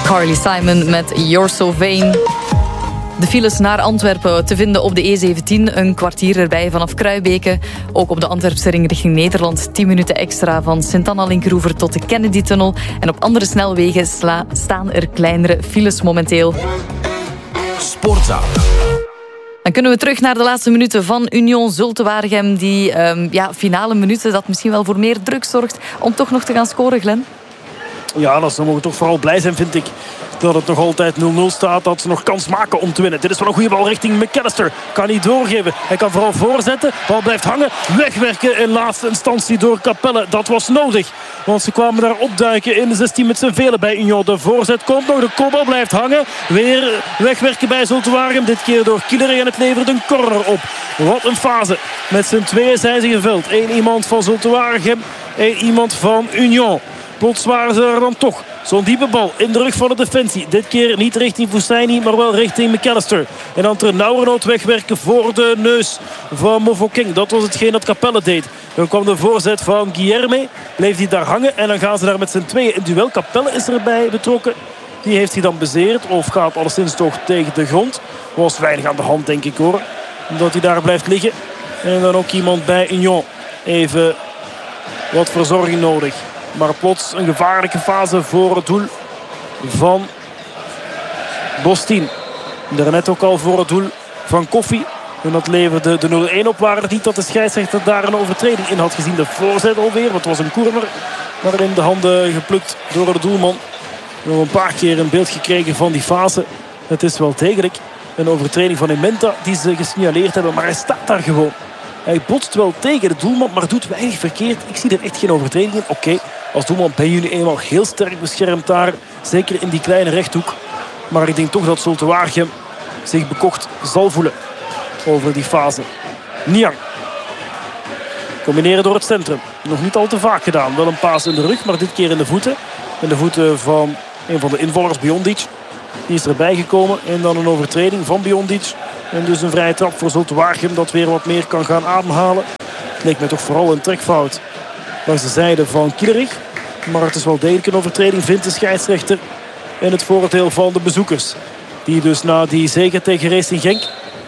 Carly Simon met You're So Vain. De files naar Antwerpen te vinden op de E17. Een kwartier erbij vanaf Kruibeke. Ook op de Antwerpse ring richting Nederland. 10 minuten extra van Sint-Anna-Linkeroever tot de Kennedy-tunnel. En op andere snelwegen staan er kleinere files momenteel. Sportza. Dan kunnen we terug naar de laatste minuten van Union Zulte-Waregem. Die finale minuten dat misschien wel voor meer druk zorgt om toch nog te gaan scoren, Glenn. Ja, dan mogen we toch vooral blij zijn, vind ik, dat het nog altijd 0-0 staat. Dat ze nog kans maken om te winnen. Dit is wel een goede bal richting McAllister. Kan niet doorgeven. Hij kan vooral voorzetten. Bal blijft hangen. Wegwerken in laatste instantie door Capelle. Dat was nodig. Want ze kwamen daar opduiken in de 16 met z'n velen bij Union. De voorzet komt nog. De kopbal blijft hangen. Weer wegwerken bij Zulte-Waregem. Dit keer door Kieler en het levert een corner op. Wat een fase. Met z'n tweeën zijn ze gevuld. 1 iemand van Zulte-Waregem. 1 iemand van Union. Plots waren ze er dan toch. Zo'n diepe bal in de rug van de defensie. Dit keer niet richting Foussaini, maar wel richting McAllister. En dan ternauwernood wegwerken voor de neus van Mofokeng. Dat was hetgeen dat Capelle deed. Dan kwam de voorzet van Guilherme. Bleef hij daar hangen en dan gaan ze daar met z'n tweeën in duel. Capelle is erbij betrokken. Die heeft hij dan bezeerd of gaat alleszins toch tegen de grond. Was weinig aan de hand, denk ik, hoor. Omdat hij daar blijft liggen. En dan ook iemand bij Union. Even wat verzorging nodig. Maar plots een gevaarlijke fase voor het doel van Bostin. Daarnet ook al voor het doel van Koffie. En dat leverde de 0-1 op. Waar het niet dat de scheidsrechter daar een overtreding in had gezien. De voorzet alweer, want het was een corner. Maar in de handen geplukt door de doelman. We hebben een paar keer een beeld gekregen van die fase. Het is wel degelijk een overtreding van Imenta die ze gesignaleerd hebben. Maar hij staat daar gewoon. Hij botst wel tegen de doelman, maar doet weinig verkeerd. Ik zie er echt geen overtreding in. Oké, als doelman ben je nu eenmaal heel sterk beschermd daar. Zeker in die kleine rechthoek. Maar ik denk toch dat Zulte-Waregem zich bekocht zal voelen over die fase. Niang. Combineren door het centrum. Nog niet al te vaak gedaan. Wel een paas in de rug, maar dit keer in de voeten. In de voeten van een van de invallers, Biondic. Die is erbij gekomen. En dan een overtreding van Biondic. En dus een vrije trap voor Zulte-Waregem dat weer wat meer kan gaan ademhalen. Het leek mij toch vooral een trekfout langs de zijde van Kielerich. Maar het is wel degelijk een overtreding, vindt de scheidsrechter. In het voordeel van de bezoekers. Die dus na die zege tegen Racing Genk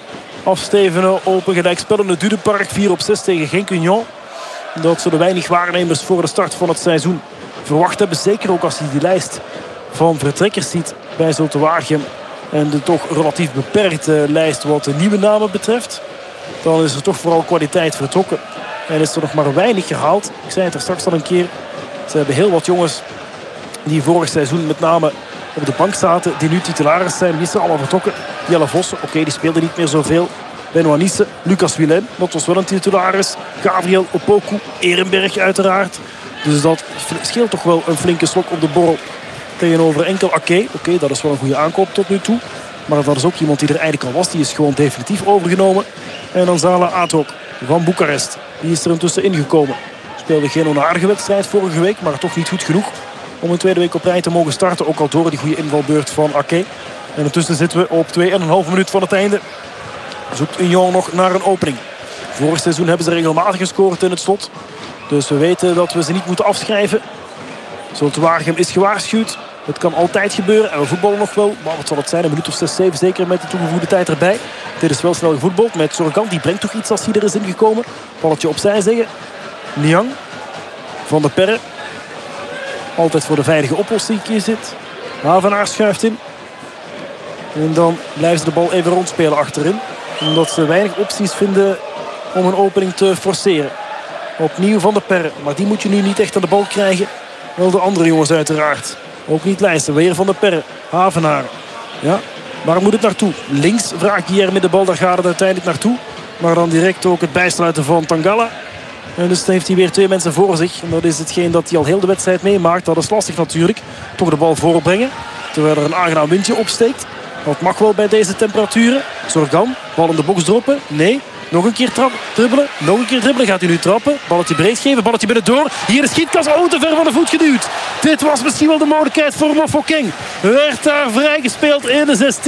afstevenen op een gelijkspellende Dudepark. 4-6 tegen Genk Union. Dat zullen weinig waarnemers voor de start van het seizoen verwacht hebben. Zeker ook als je die lijst van vertrekkers ziet bij Zulte-Waregem. En de toch relatief beperkte lijst wat de nieuwe namen betreft. Dan is er toch vooral kwaliteit vertrokken. En is er nog maar weinig gehaald. Ik zei het er straks al een keer. Ze hebben heel wat jongens die vorig seizoen met name op de bank zaten. Die nu titularis zijn. Die zijn allemaal vertrokken. Jelle Vossen, oké, die speelde niet meer zoveel. Benoît Nice, Lucas Willem, dat was wel een titularis. Gabriel Opoku, Ehrenberg uiteraard. Dus dat scheelt toch wel een flinke slok op de borrel. Tegenover enkel Ake. Oké, dat is wel een goede aankoop tot nu toe. Maar dat is ook iemand die er eigenlijk al was. Die is gewoon definitief overgenomen. En dan Zala Atok van Boekarest. Die is er intussen ingekomen. Speelde geen onaardige wedstrijd vorige week. Maar toch niet goed genoeg om een tweede week op rij te mogen starten. Ook al door die goede invalbeurt van Ake. En intussen zitten we op 2,5 minuut van het einde. Zoekt Union nog naar een opening. Vorig seizoen hebben ze regelmatig gescoord in het slot. Dus we weten dat we ze niet moeten afschrijven. Zulte-Waregem is gewaarschuwd. Het kan altijd gebeuren en we voetballen nog wel. Maar wat zal het zijn? Een minuut of 6, 7 zeker met de toegevoegde tijd erbij. Dit is wel snel gevoetbald met Sorgan. Die brengt toch iets als hij er is ingekomen. Balletje opzij zeggen. Niang. Van der Perre. Altijd voor de veilige oplossing zit. Havenaar schuift in. En dan blijven ze de bal even rondspelen achterin. Omdat ze weinig opties vinden om een opening te forceren. Opnieuw Van der Perre. Maar die moet je nu niet echt aan de bal krijgen. Wel de andere jongens uiteraard. Ook niet lijsten. Weer Van der Perre. Havenaar. Ja, waar moet het naartoe? Links vraagt Guilherme de bal. Daar gaat het uiteindelijk naartoe. Maar dan direct ook het bijsluiten van Tangala. En dus heeft hij weer 2 mensen voor zich. En dat is hetgeen dat hij al heel de wedstrijd meemaakt. Dat is lastig natuurlijk. Toch de bal voorbrengen. Terwijl er een aangenaam windje opsteekt. Dat mag wel bij deze temperaturen. Sorgan. Bal in de box droppen. Nee. Nog een keer dribbelen. Nog een keer dribbelen. Gaat hij nu trappen. Balletje breed geven. Balletje binnendoor. Hier de schietkans. Oh, te ver van de voet geduwd. Dit was misschien wel de mogelijkheid voor Mofokeng. Werd daar vrijgespeeld in de 16.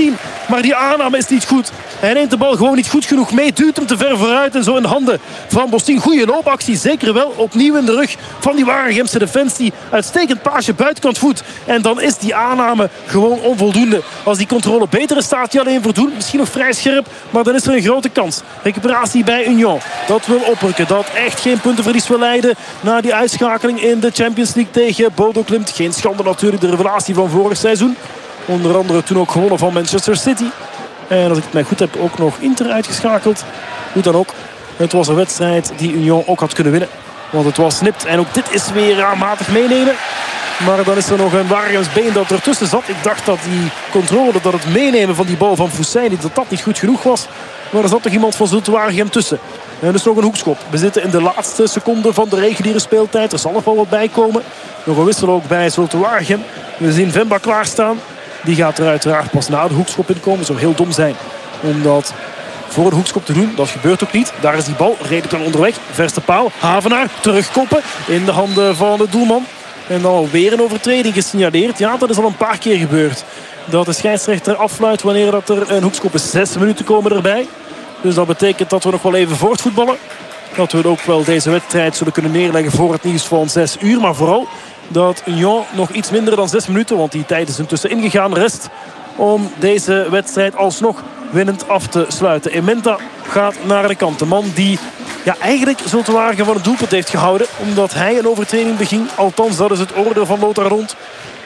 Maar die aanname is niet goed. Hij neemt de bal gewoon niet goed genoeg mee. Duwt hem te ver vooruit en zo in de handen van Bostin. Goeie loopactie, zeker wel. Opnieuw in de rug van die Waregemse defensie. Uitstekend paasje, buitenkant voet. En dan is die aanname gewoon onvoldoende. Als die controle beter is, staat hij alleen voor doen. Misschien nog vrij scherp, maar dan is er een grote kans. Recuperatie bij Union. Dat wil oprukken. Dat echt geen puntenverlies wil leiden na die uitschakeling in de Champions League tegen Bodo Glimt. Geen schande natuurlijk, de revelatie van vorig seizoen. Onder andere toen ook gewonnen van Manchester City. En als ik het mij goed heb, ook nog Inter uitgeschakeld. Hoe dan ook. Het was een wedstrijd die Union ook had kunnen winnen. Want het was snipt. En ook dit is weer matig meenemen. Maar dan is er nog een Waregems been dat ertussen zat. Ik dacht dat die controle, dat het meenemen van die bal van Fousseyni, dat niet goed genoeg was. Maar er zat toch iemand van Zulte Waregem tussen. En dus nog een hoekschop. We zitten in de laatste seconde van de reguliere speeltijd. Er zal nog wel wat bij komen. Nog een wissel ook bij Zulte Waregem. We zien Vemba klaarstaan. Die gaat er uiteraard pas na de hoekschop in komen. Zou heel dom zijn om dat voor de hoekschop te doen. Dat gebeurt ook niet. Daar is die bal redelijk dan onderweg. Verste paal. Havenaar terugkoppen in de handen van de doelman. En dan alweer een overtreding gesignaleerd. Ja, dat is al een paar keer gebeurd. Dat de scheidsrechter affluit wanneer dat er een hoekschop is. 6 minuten komen erbij. Dus dat betekent dat we nog wel even voortvoetballen. Dat we ook wel deze wedstrijd zullen kunnen neerleggen voor het nieuws van 6 uur. Maar vooral dat Union nog iets minder dan 6 minuten, want die tijd is intussen ingegaan, rest om deze wedstrijd alsnog winnend af te sluiten. Ementa gaat naar de kant. De man die eigenlijk Zulte Waregem van het doelpunt heeft gehouden, omdat hij een overtreding beging. Althans, dat is het oordeel van Lothar Rond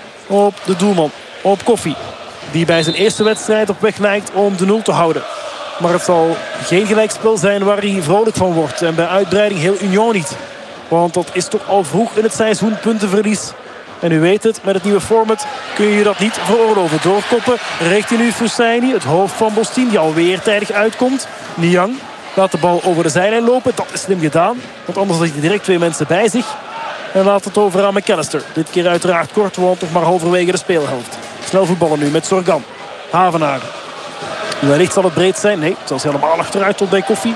op de doelman, op Koffie. Die bij zijn eerste wedstrijd op weg lijkt om de 0 te houden. Maar het zal geen gelijkspel zijn waar hij vrolijk van wordt. En bij uitbreiding heel Union niet. Want dat is toch al vroeg in het seizoen puntenverlies. En u weet het, met het nieuwe format kun je dat niet veroorloven. Doorkoppen richting nu Fousseyni. Het hoofd van Bostin die alweer tijdig uitkomt. Niang laat de bal over de zijlijn lopen. Dat is slim gedaan. Want anders had hij direct 2 mensen bij zich. En laat het over aan McAllister. Dit keer uiteraard kort, want nog maar halverwege de speelhelft. Snel voetballen nu met Zorgan. Havenaar. Wellicht zal het breed zijn. Nee, zelfs helemaal achteruit tot bij Koffie.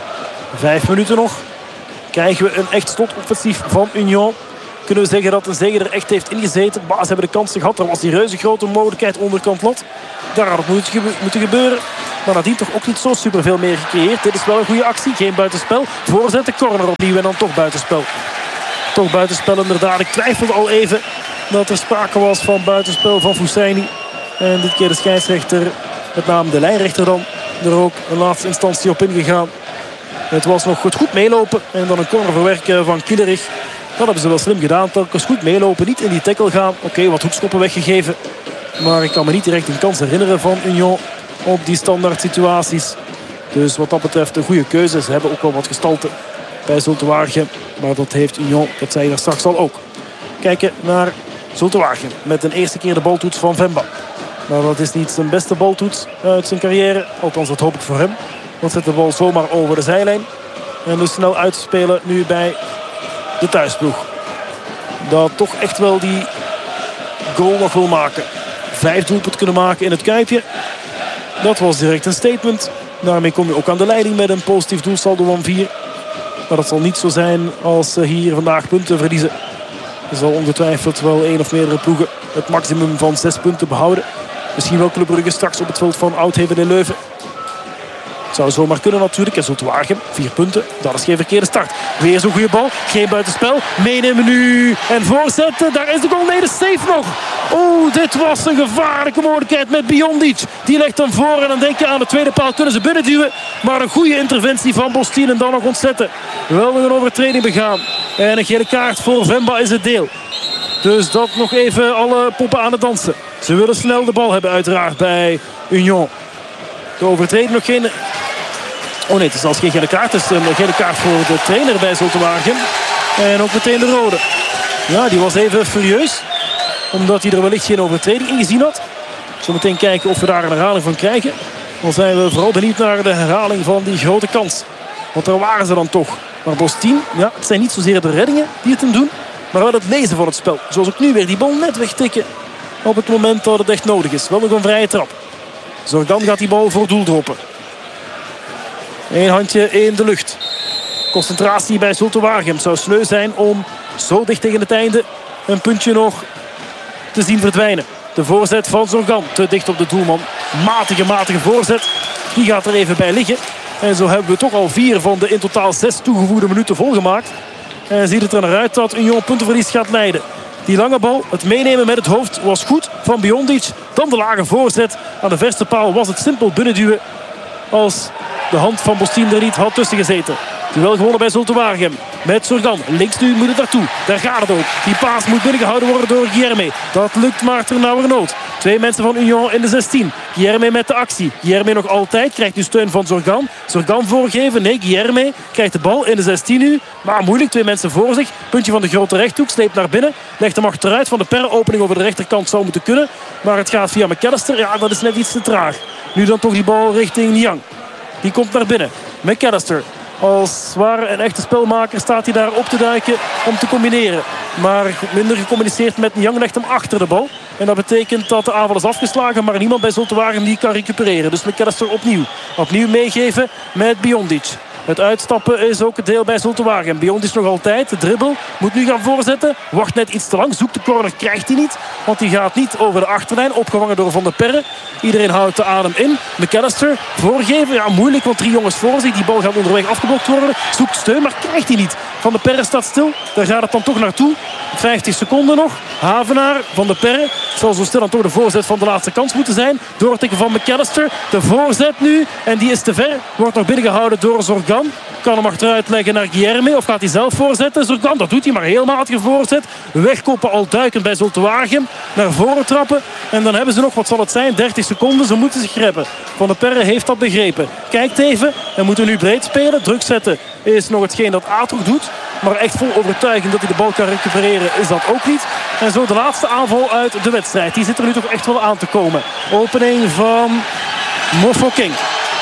5 minuten nog. Krijgen we een echt slotoffensief van Union. Kunnen we zeggen dat een zege er echt heeft ingezeten. Maar ze hebben de kansen gehad. Er was die reuze grote mogelijkheid onderkant lat. Daar had het moeten gebeuren. Maar nadien toch ook niet zo superveel meer gecreëerd. Dit is wel een goede actie. Geen buitenspel. Voorzetten, corner opnieuw en dan toch buitenspel. Toch buitenspel inderdaad. Ik twijfelde al even dat er sprake was van buitenspel van Fousseyni. En dit keer de scheidsrechter, met name de lijnrechter dan, er ook in laatste instantie op ingegaan. Het was nog goed meelopen. En dan een corner verwerken van Killerich. Dat hebben ze wel slim gedaan. Telkens goed meelopen. Niet in die tackle gaan. Oké, wat hoekschoppen weggegeven. Maar ik kan me niet direct een kans herinneren van Union op die standaard situaties. Dus wat dat betreft een goede keuze. Ze hebben ook wel wat gestalte bij Zulte Waregem. Maar dat heeft Union, dat zei je daar straks al ook. Kijken naar Zulte Waregem. Met een eerste keer de baltoets van Vemba. Maar dat is niet zijn beste baltoets uit zijn carrière. Althans, dat hoop ik voor hem. Want zet de bal zomaar over de zijlijn. En dus snel uitspelen nu bij de thuisploeg. Dat toch echt wel die goal nog wil maken. 5 doelpunten kunnen maken in het Kuipje. Dat was direct een statement. Daarmee kom je ook aan de leiding met een positief doelsaldo van 4. Maar dat zal niet zo zijn als ze hier vandaag punten verliezen. Er zal ongetwijfeld wel 1 of meerdere ploegen het maximum van 6 punten behouden. Misschien wel Club Brugge straks op het veld van Oudheven in Leuven. Zou zomaar kunnen natuurlijk. En Zulte Waregem, 4 punten. Dat is geen verkeerde start. Weer zo'n goede bal. Geen buitenspel. Meenemen nu. En voorzetten. Daar is de goal. Nee, de safe nog. Oeh, dit was een gevaarlijke mogelijkheid met Biondic. Die legt hem voor. En dan denk je aan de tweede paal. Kunnen ze binnenduwen. Maar een goede interventie van Bostin. En dan nog ontzetten. Wel nog een overtreding begaan. En een gele kaart voor Vemba is het deel. Dus dat nog even alle poppen aan het dansen. Ze willen snel de bal hebben uiteraard bij Union. De overtreding nog geen... Oh nee, het is zelfs geen gele kaart. Het is een gele kaart voor de trainer bij Zulte Waregem. En ook meteen de rode. Ja, die was even furieus. Omdat hij er wellicht geen overtreding in gezien had. Zometeen kijken of we daar een herhaling van krijgen. Dan zijn we vooral benieuwd naar de herhaling van die grote kans. Want daar waren ze dan toch. Maar Bostin, ja, het zijn niet zozeer de reddingen die het hem doen. Maar wel het lezen van het spel. Zoals ook nu weer die bal net wegtikken. Op het moment dat het echt nodig is. Wel nog een vrije trap. Zorgan gaat die bal voor doel droppen. Eén handje in de lucht. Concentratie bij Zulte Waregem. Het zou sneu zijn om zo dicht tegen het einde een puntje nog te zien verdwijnen. De voorzet van Zorgan. Te dicht op de doelman. Matige voorzet. Die gaat er even bij liggen. En zo hebben we toch al 4 van de in totaal 6 toegevoegde minuten volgemaakt. En ziet het er naar uit dat Union puntenverlies gaat leiden. Die lange bal, het meenemen met het hoofd was goed van Biondic. Dan de lage voorzet. Aan de verste paal was het simpel binnenduwen. Als de hand van Bostin er niet had tussen gezeten. Duel gewonnen bij Zulte Waregem. Met Zorgan. Links nu moet het naartoe. Daar gaat het ook. Die paas moet binnengehouden worden door Guilherme. Dat lukt maar ternauwernood. 2 mensen van Union in de 16. Guilherme met de actie. Guilherme nog altijd. Krijgt nu steun van Zorgan. Zorgan voorgeven. Nee, Guilherme krijgt de bal in de 16 nu. Maar moeilijk. 2 mensen voor zich. Puntje van de grote rechthoek. Sleept naar binnen. Legt hem achteruit. Van de Perre. Opening over de rechterkant zou moeten kunnen. Maar het gaat via McAllister. Ja, dat is net iets te traag. Nu dan toch die bal richting Niang. Die komt naar binnen. McAllister. Als ware een echte spelmaker staat hij daar op te duiken om te combineren. Maar minder gecommuniceerd met Niang, legt hem achter de bal. En dat betekent dat de aanval is afgeslagen, maar niemand bij Zulte Waregem die kan recupereren. Dus McAllister opnieuw meegeven met Biondic. Het uitstappen is ook het deel bij Zulte Waregem. Biondic nog altijd, de dribbel, moet nu gaan voorzetten. Wacht net iets te lang, zoekt de corner, krijgt hij niet. Want die gaat niet over de achterlijn, opgevangen door Van der Perre. Iedereen houdt de adem in. McAllister voorgeven, ja moeilijk, want 3 jongens voor zich. Die bal gaat onderweg afgeblokt worden. Zoekt steun, maar krijgt hij niet. Van der Perre staat stil, daar gaat het dan toch naartoe. 50 seconden nog. Havenaar, Van der Perre. Het zal zo stil dan toch de voorzet van de laatste kans moeten zijn. Doortikken van McAllister. De voorzet nu. En die is te ver. Wordt nog binnengehouden door Zorgan. Kan hem achteruit leggen naar Guilherme. Of gaat hij zelf voorzetten? Zorgan, dat doet hij, maar heel matige voorzet. Wegkoppen al duikend bij Zulte Waregem. Naar voren trappen. En dan hebben ze nog, wat zal het zijn, 30 seconden. Ze moeten zich greppen. Van der Perre heeft dat begrepen. Kijkt even. En moeten nu breed spelen. Druk zetten is nog hetgeen dat Aatroek doet. Maar echt vol overtuiging dat hij de bal kan recupereren is dat ook niet. En zo de laatste aanval uit de wedstrijd. Die zit er nu toch echt wel aan te komen. Opening van Mofokeng.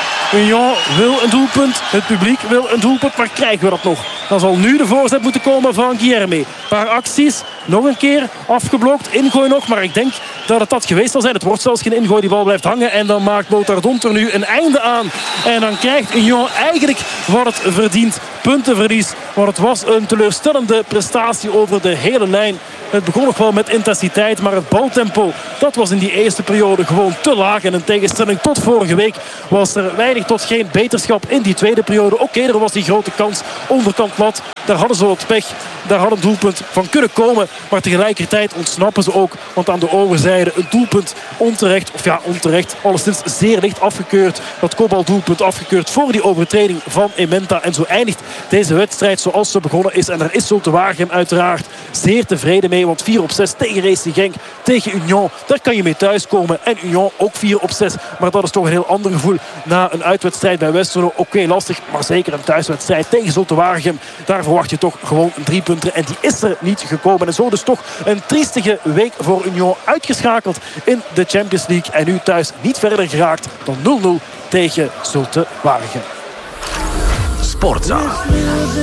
Union wil een doelpunt. Het publiek wil een doelpunt. Maar krijgen we dat nog? Dan zal nu de voorzet moeten komen van Guilherme. Een paar acties. Nog een keer afgeblokt. Ingooi nog. Maar ik denk dat het dat geweest zal zijn. Het wordt zelfs geen ingooi. Die bal blijft hangen. En dan maakt Boutardont er nu een einde aan. En dan krijgt Union eigenlijk wat het verdient. Puntenverlies. Want het was een teleurstellende prestatie over de hele lijn. Het begon nog wel met intensiteit. Maar het baltempo, dat was in die eerste periode gewoon te laag. En in tegenstelling tot vorige week was er weinig tot geen beterschap in die tweede periode. Oké, er was die grote kans. Onderkant lat. Daar hadden ze wat pech. Daar had een doelpunt van kunnen komen. Maar tegelijkertijd ontsnappen ze ook. Want aan de overzijde een doelpunt onterecht. Of ja, onterecht. Alleszins zeer licht afgekeurd. Dat kopbaldoelpunt afgekeurd voor die overtreding van Ementa. En zo eindigt deze wedstrijd zoals ze begonnen is. En daar is Zulte Waregem uiteraard zeer tevreden mee. Want 4-6 tegen Racing Genk, tegen Union. Daar kan je mee thuiskomen. En Union ook 4-6. Maar dat is toch een heel ander gevoel na een uitwedstrijd bij Westerlo. Oké, lastig, maar zeker een thuiswedstrijd tegen Zulte Waregem. Daar verwacht je toch gewoon een 3 punten. En die is er niet gekomen. En zo dus toch een triestige week voor Union. Uitgeschakeld in de Champions League. En nu thuis niet verder geraakt dan 0-0 tegen Zulte Waregem. Sportza.